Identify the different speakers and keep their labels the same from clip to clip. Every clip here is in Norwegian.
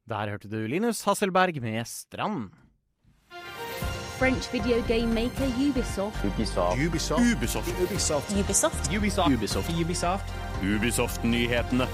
Speaker 1: Der hørte du Linus Hasselberg med Strand.
Speaker 2: French video game maker Ubisoft.
Speaker 1: Ubisoft-nyhetene.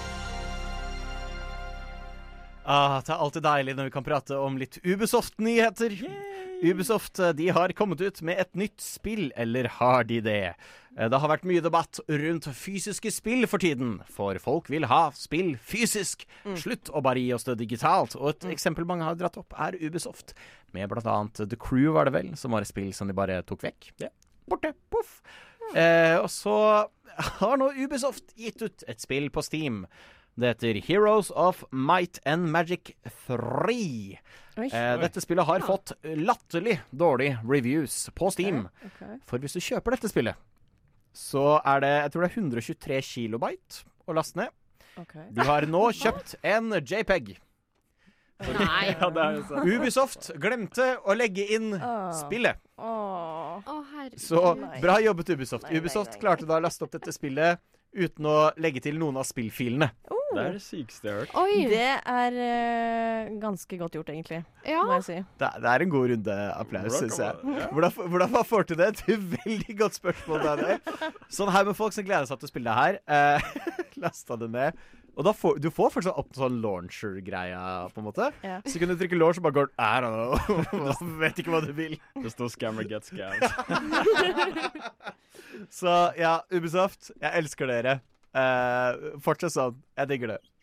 Speaker 1: Det er alltid deilig når vi kan prate om litt Ubisoft-nyheter. Ubisoft de har kommet ut med et nytt spill, eller har de det? Det har vært mye debatt rundt fysiske spill for tiden, for folk vil ha spill fysisk. Slutt å bare gi oss det digitalt. Og et eksempel mange har dratt opp er Ubisoft, med blant annet The Crew var det vel, som var et spill som de bare tok vekk. Borte, poff. Og så har nå Ubisoft gitt ut et spill på Steam. Det heter Heroes of Might and Magic 3. Dette spillet har fått latterlig dårlige reviews på Steam. For hvis du kjøper dette spillet, så er det, jeg tror det er 123 kilobyte å laste ned. De har nå kjøpt en JPEG.
Speaker 3: Nei.
Speaker 1: Ubisoft glemte å legge inn spillet.
Speaker 3: Herregud.
Speaker 1: Så bra jobbet Ubisoft. Ubisoft klarte da å laste opp dette spillet uten å legge til noen av spillfilene.
Speaker 4: Det er det sykeste jeg har hørt.
Speaker 3: Oi.
Speaker 5: Det er ganske godt gjort, egentlig,
Speaker 3: Ja.
Speaker 5: må jeg si.
Speaker 1: Det er en god runde applaus, synes jeg. Hvordan man får til det? Det er et veldig godt spørsmål, Daniel. Sånn her med folk som gleder seg til å spille det her. Lasta det ned. Og da du får fortsatt opp sånn launcher-greia, på en måte.
Speaker 5: Ja.
Speaker 1: Så kan du trykke launch og bare går, I don't know. Vet ikke hva du vil.
Speaker 4: Det står scammer get scammed.
Speaker 1: Så ja, Ubisoft, jeg elsker dere. Fortsett sånn. Jeg digger det.